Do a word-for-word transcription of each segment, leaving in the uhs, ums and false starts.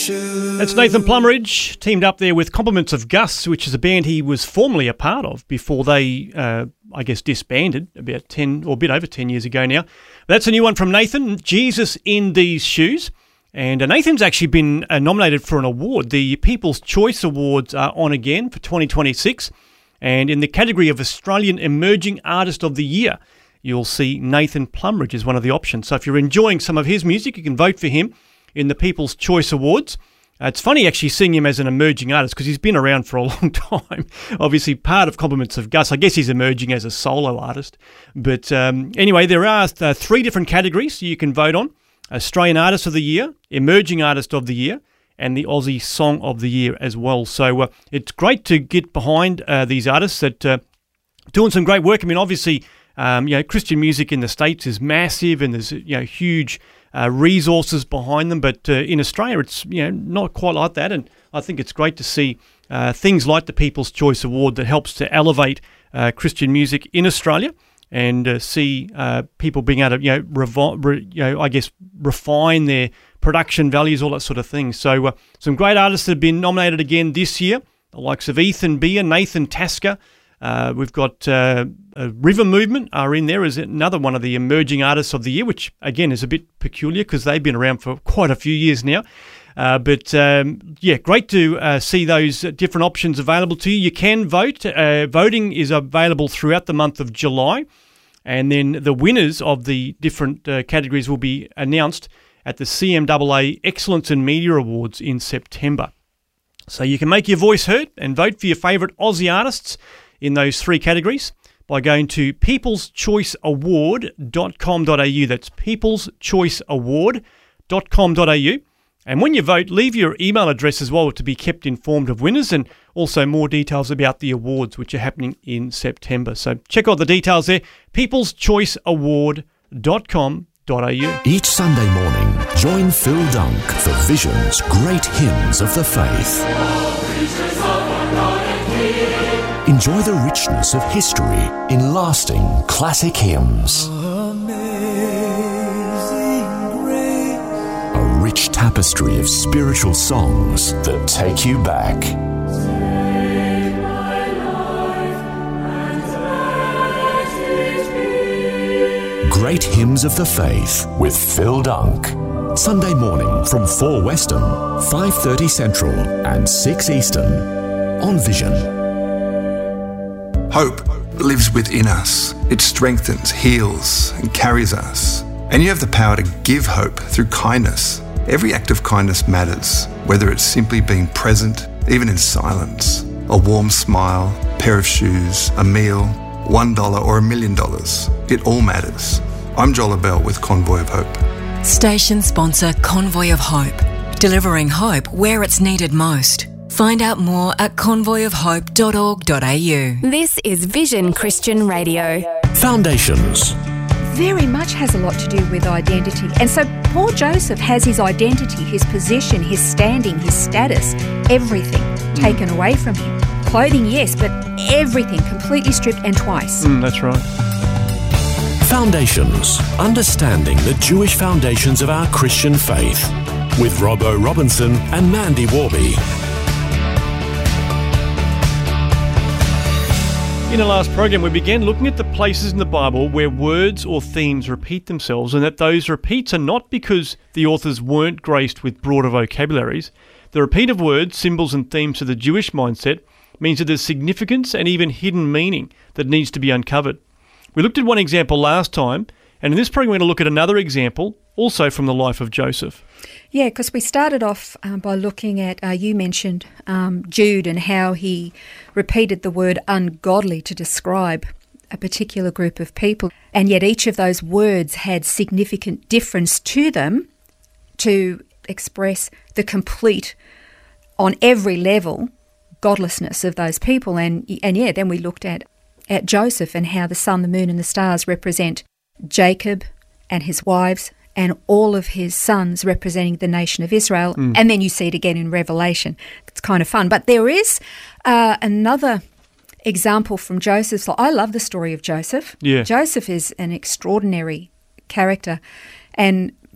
shoes. That's Nathan Plumridge, teamed up there with Compliments of Gus, which is a band he was formerly a part of before they, uh, I guess, disbanded about ten or a bit over ten years ago now. That's a new one from Nathan, Jesus in These Shoes. And uh, Nathan's actually been uh, nominated for an award. The People's Choice Awards are on again for twenty twenty-six. And in the category of Australian Emerging Artist of the Year, you'll see Nathan Plumridge as one of the options. So if you're enjoying some of his music, you can vote for him in the People's Choice Awards. Uh, it's funny actually seeing him as an emerging artist because he's been around for a long time. Obviously part of Compliments of Gus. I guess he's emerging as a solo artist. But um, anyway, there are uh, three different categories you can vote on. Australian Artist of the Year, Emerging Artist of the Year, and the Aussie Song of the Year as well. So uh, it's great to get behind uh, these artists that are uh, doing some great work. I mean, obviously, um, you know, Christian music in the States is massive and there's, you know, huge Uh, resources behind them, but uh, in Australia it's, you know, not quite like that, and I think it's great to see uh, things like the People's Choice Award that helps to elevate uh, Christian music in Australia and uh, see uh, people being able to, you know, revi- re- you know, I guess refine their production values, all that sort of thing. So uh, some great artists that have been nominated again this year, the likes of Ethan Beer, Nathan Tasker. Uh, we've got uh, uh, River Movement are in there as another one of the emerging artists of the year, which again is a bit peculiar because they've been around for quite a few years now. Uh, but um, yeah, great to uh, see those different options available to you. You can vote. Uh, voting is available throughout the month of July, and then the winners of the different uh, categories will be announced at the C M A A Excellence in Media Awards in September. So you can make your voice heard and vote for your favourite Aussie artists in those three categories by going to peoples choice award dot com dot a u. That's peoples choice award dot com dot a u. And when you vote, leave your email address as well to be kept informed of winners and also more details about the awards which are happening in September. So check out the details there, peoples choice award dot com dot a u. Each Sunday morning, join Phil Dunk for Vision's Great Hymns of the Faith. Enjoy the richness of history in lasting classic hymns. Amazing grace. A rich tapestry of spiritual songs that take you back. Save my life and let it be. Great Hymns of the Faith with Phil Dunk. Sunday morning from four Western, five thirty Central and six Eastern on Vision. Hope lives within us. It strengthens, heals, and carries us. And you have the power to give hope through kindness. Every act of kindness matters, whether it's simply being present, even in silence, a warm smile, a pair of shoes, a meal, one dollar or a million dollars. It all matters. I'm Joel Abell with Convoy of Hope. Station sponsor Convoy of Hope, delivering hope where it's needed most. Find out more at convoy of hope dot org dot a u. This is Vision Christian Radio. Foundations. Very much has a lot to do with identity. And so poor Joseph has his identity, his position, his standing, his status, everything taken away from him. Clothing, yes, but everything completely stripped, and twice. Mm, that's right. Foundations. Understanding the Jewish foundations of our Christian faith. With Robbo Robinson and Mandy Warby. In the last program, we began looking at the places in the Bible where words or themes repeat themselves, and that those repeats are not because the authors weren't graced with broader vocabularies. The repeat of words, symbols and themes to the Jewish mindset means that there's significance and even hidden meaning that needs to be uncovered. We looked at one example last time, and in this program we're going to look at another example, also from the life of Joseph. Yeah, because we started off um, by looking at, uh, you mentioned um, Jude and how he repeated the word ungodly to describe a particular group of people. And yet each of those words had significant difference to them to express the complete, on every level, godlessness of those people. And, and yeah, then we looked at, at Joseph and how the sun, the moon and the stars represent Jacob and his wives, and all of his sons representing the nation of Israel. Mm. And then you see it again in Revelation. It's kind of fun. But there is uh, another example from Joseph's life. I love the story of Joseph. Yeah. Joseph is an extraordinary character. And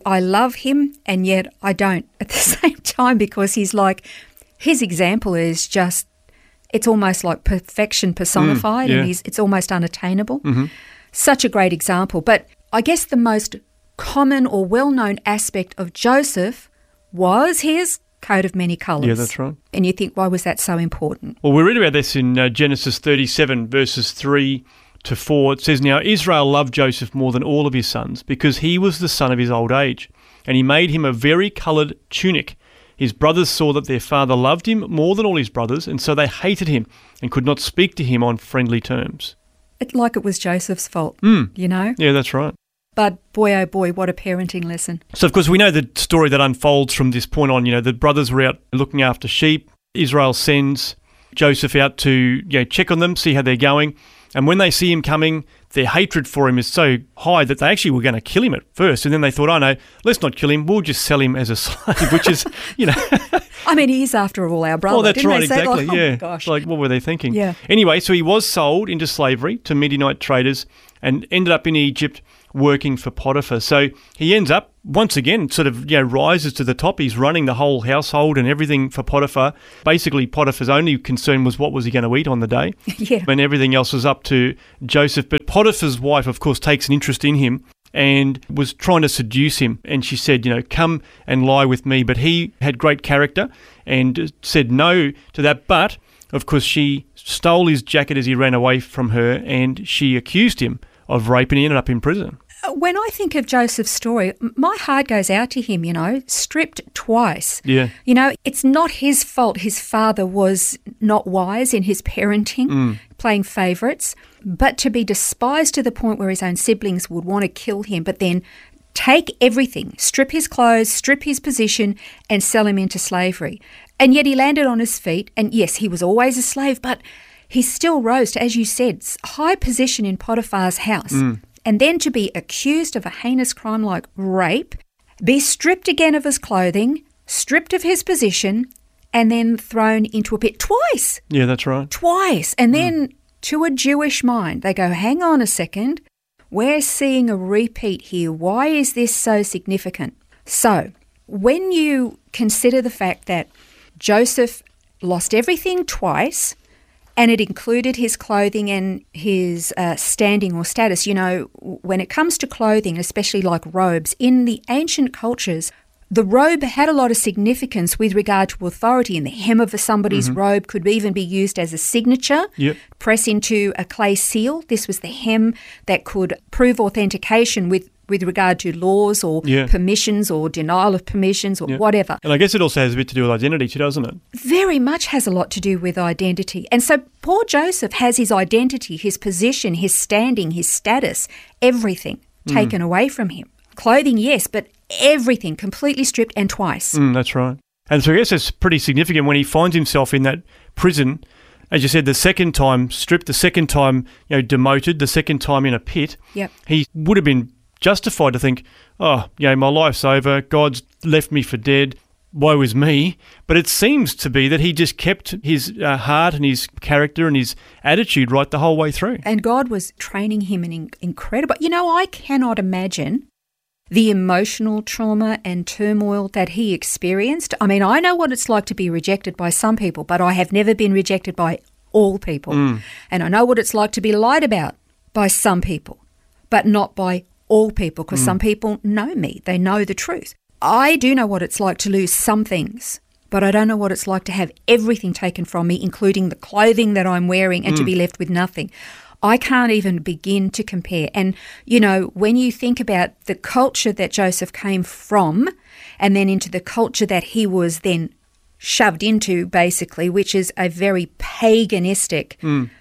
I love him and yet I don't at the same time, because he's like, his example is just, it's almost like perfection personified, Mm, yeah. and he's, it's almost unattainable. Mm-hmm. Such a great example. But I guess the most common or well-known aspect of Joseph was his coat of many colours. Yeah, that's right. And you think, why was that so important? Well, we read about this in uh, Genesis thirty-seven, verses three to four. It says, "Now Israel loved Joseph more than all of his sons, because he was the son of his old age, and he made him a vari-coloured tunic. His brothers saw that their father loved him more than all his brothers, and so they hated him and could not speak to him on friendly terms." It, like it was Joseph's fault, Mm. you know? Yeah, that's right. But boy, oh boy, what a parenting lesson. So, of course, we know the story that unfolds from this point on. You know, the brothers were out looking after sheep. Israel sends Joseph out to, you know, check on them, see how they're going. And when they see him coming, their hatred for him is so high that they actually were going to kill him at first. And then they thought, oh, no, let's not kill him. We'll just sell him as a slave, which is, you know. I mean, he is, after all, our brother. Oh, that's didn't right, they say? exactly, Like, oh, yeah. my gosh. Like, what were they thinking? Yeah. Anyway, so he was sold into slavery to Midianite traders and ended up in Egypt working for Potiphar. So he ends up, once again, sort of, you know, rises to the top. He's running the whole household and everything for Potiphar. Basically, Potiphar's only concern was what was he going to eat on the day. Yeah. And everything else was up to Joseph. But Potiphar's wife, of course, takes an interest in him and was trying to seduce him. And she said, you know, come and lie with me. But he had great character and said no to that. But, of course, she stole his jacket as he ran away from her, and she accused him of rape, and he ended up in prison. When I think of Joseph's story, m- my heart goes out to him, you know, stripped twice. Yeah. You know, it's not his fault his father was not wise in his parenting, Mm. playing favourites, but to be despised to the point where his own siblings would want to kill him, but then take everything, strip his clothes, strip his position, and sell him into slavery. And yet he landed on his feet, and yes, he was always a slave, but he still rose to, as you said, high position in Potiphar's house. Mm. And then to be accused of a heinous crime like rape, be stripped again of his clothing, stripped of his position, and then thrown into a pit twice. Yeah, that's right. Twice. And then to a Jewish mind, they go, hang on a second, we're seeing a repeat here. Why is this so significant? So when you consider the fact that Joseph lost everything twice, and it included his clothing and his uh, standing or status. You know, when it comes to clothing, especially like robes, in the ancient cultures, the robe had a lot of significance with regard to authority, and the hem of somebody's Mm-hmm. robe could even be used as a signature, Yep. press into a clay seal. This was the hem that could prove authentication with, with regard to laws or Yeah. permissions or denial of permissions or Yep. whatever. And I guess it also has a bit to do with identity too, doesn't it? Very much has a lot to do with identity. And so poor Joseph has his identity, his position, his standing, his status, everything taken away from him. Clothing, yes, but everything completely stripped, and twice. Mm, that's right. And so I guess that's pretty significant when he finds himself in that prison. As you said, the second time stripped, the second time, you know, demoted, the second time in a pit. Yep. He would have been justified to think, oh, you know, my life's over. God's left me for dead. Woe is me. But it seems to be that he just kept his uh, heart and his character and his attitude right the whole way through. And God was training him in in- incredible. You know, I cannot imagine the emotional trauma and turmoil that he experienced. I mean, I know what it's like to be rejected by some people, but I have never been rejected by all people. And I know what it's like to be lied about by some people, but not by all people, because some people know me. They know the truth. I do know what it's like to lose some things, but I don't know what it's like to have everything taken from me, including the clothing that I'm wearing, and to be left with nothing. I can't even begin to compare. And, you know, when you think about the culture that Joseph came from and then into the culture that he was then shoved into, basically, which is a very paganistic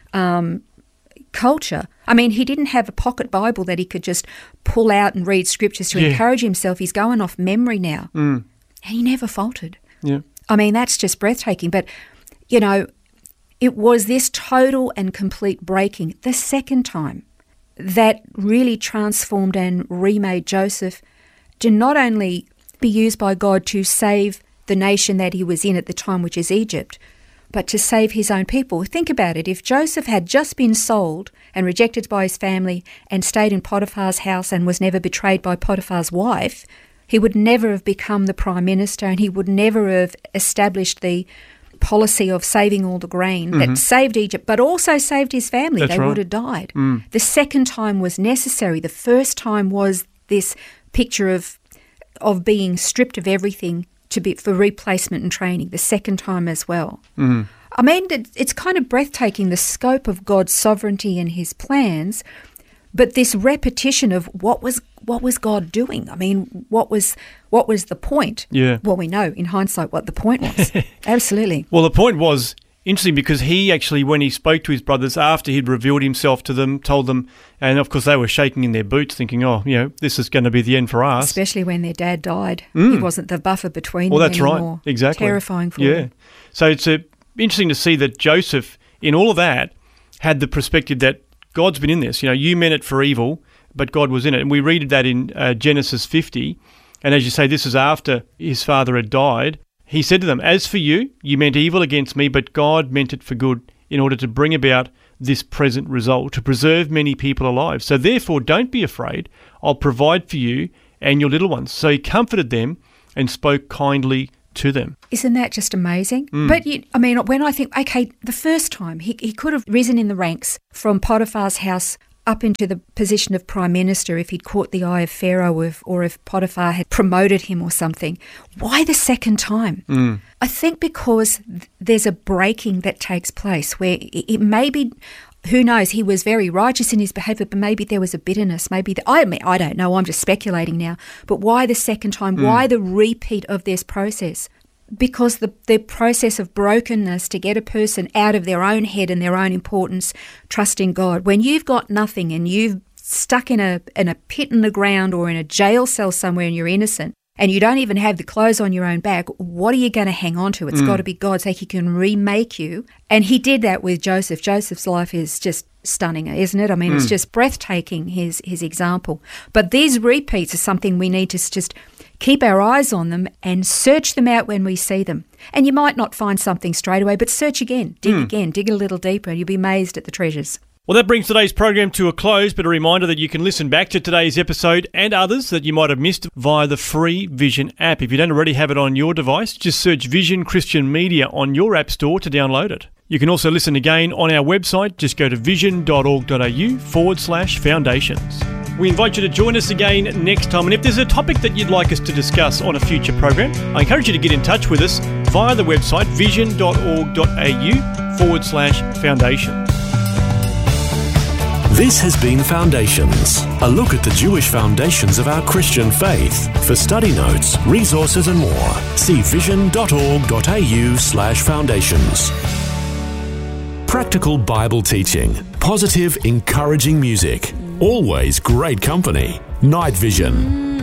um, culture. I mean, he didn't have a pocket Bible that he could just pull out and read scriptures to Yeah. encourage himself. He's going off memory now. Mm. And he never faltered. Yeah. I mean, that's just breathtaking. But, you know, it was this total and complete breaking the second time that really transformed and remade Joseph to not only be used by God to save the nation that he was in at the time, which is Egypt, but to save his own people. Think about it. If Joseph had just been sold and rejected by his family and stayed in Potiphar's house and was never betrayed by Potiphar's wife, he would never have become the Prime Minister, and he would never have established the policy of saving all the grain that saved Egypt, but also saved his family. That's they right. would have died. The second time was necessary. The first time was this picture of of being stripped of everything to be for replacement and training. The second time as well. I mean, it, it's kind of breathtaking, the scope of God's sovereignty and his plans, but this repetition of what was what was God doing? I mean, what was what was the point? Yeah. Well, we know in hindsight what the point was. Absolutely. Well, the point was interesting because he actually, when he spoke to his brothers after he'd revealed himself to them, told them, and of course they were shaking in their boots thinking, oh, you know, this is going to be the end for us. Especially when their dad died. He wasn't the buffer between Well, them that's anymore. right. Exactly. Terrifying for Yeah. them. So it's uh, interesting to see that Joseph, in all of that, had the perspective that God's been in this. You know, you meant it for evil, but God was in it. And we read that in uh, Genesis fifty. And as you say, this is after his father had died. He said to them, as for you, you meant evil against me, but God meant it for good in order to bring about this present result, to preserve many people alive. So therefore, don't be afraid. I'll provide for you and your little ones. So he comforted them and spoke kindly to them. Isn't that just amazing? But, you, I mean, when I think, okay, the first time, he, he could have risen in the ranks from Potiphar's house up into the position of Prime Minister if he'd caught the eye of Pharaoh or if, or if Potiphar had promoted him or something. Why the second time? Mm. I think because th- there's a breaking that takes place where it, it may be, who knows, he was very righteous in his behaviour, but maybe there was a bitterness. Maybe, the, I mean, I don't know, I'm just speculating now. But why the second time? Mm. Why the repeat of this process? Because the, the process of brokenness to get a person out of their own head and their own importance, trusting God. When you've got nothing and you've stuck in a in a pit in the ground or in a jail cell somewhere and you're innocent and you don't even have the clothes on your own back, what are you going to hang on to? It's mm. got to be God so he can remake you. And he did that with Joseph. Joseph's life is just stunning, isn't it? I mean, mm. it's just breathtaking, his his example. But these repeats are something we need to just keep our eyes on them and search them out when we see them. And you might not find something straight away, but search again, dig mm. again, dig a little deeper, and you'll be amazed at the treasures. Well, that brings today's program to a close, but a reminder that you can listen back to today's episode and others that you might have missed via the free Vision app. If you don't already have it on your device, just search Vision Christian Media on your app store to download it. You can also listen again on our website. Just go to vision.org.au forward slash foundations. We invite you to join us again next time. And if there's a topic that you'd like us to discuss on a future program, I encourage you to get in touch with us via the website vision.org.au forward slash foundations. This has been Foundations, a look at the Jewish foundations of our Christian faith. For study notes, resources and more, see vision.org.au slash foundations. Practical Bible teaching, positive, encouraging music, always great company. Night Vision.